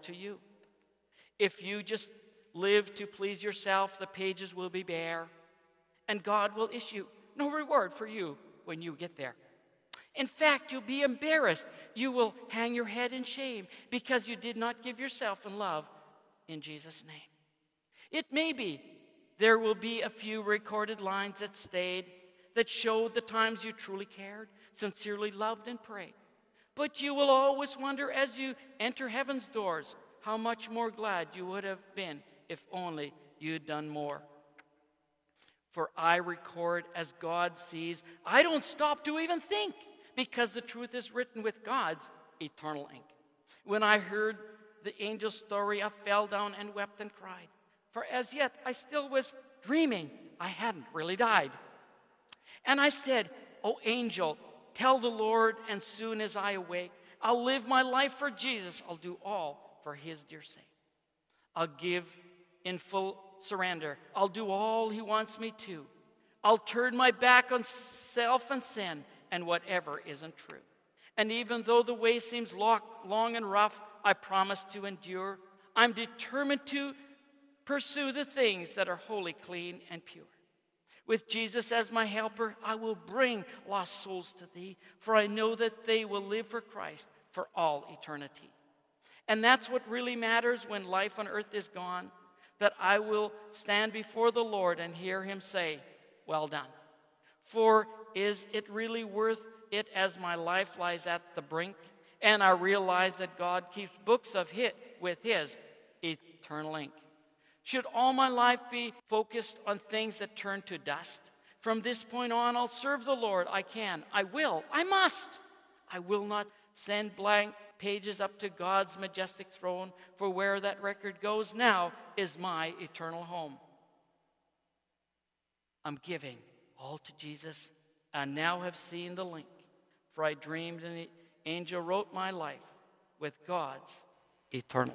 to you. If you just live to please yourself, the pages will be bare, and God will issue no reward for you when you get there. In fact, you'll be embarrassed. You will hang your head in shame because you did not give yourself in love in Jesus' name. It may be there will be a few recorded lines that stayed, that showed the times you truly cared, sincerely loved, and prayed. But you will always wonder as you enter heaven's doors how much more glad you would have been if only you'd done more. For I record as God sees. I don't stop to even think, because the truth is written with God's eternal ink. When I heard the angel's story, I fell down and wept and cried. For as yet I still was dreaming. I hadn't really died. And I said, "O angel, tell the Lord, and soon as I awake, I'll live my life for Jesus. I'll do all for his dear sake. I'll give in full surrender. I'll do all he wants me to. I'll turn my back on self and sin and whatever isn't true. And even though the way seems long and rough, I promise to endure. I'm determined to pursue the things that are holy, clean, and pure. With Jesus as my helper, I will bring lost souls to thee, for I know that they will live for Christ for all eternity. And that's what really matters when life on earth is gone, that I will stand before the Lord and hear him say, 'Well done.' For is it really worth it as my life lies at the brink, and I realize that God keeps books of it with his eternal ink? Should all my life be focused on things that turn to dust? From this point on, I'll serve the Lord. I can, I will, I must. I will not send blank pages up to God's majestic throne, for where that record goes now is my eternal home. I'm giving all to Jesus, and now have seen the link, for I dreamed and the angel wrote my life with God's eternal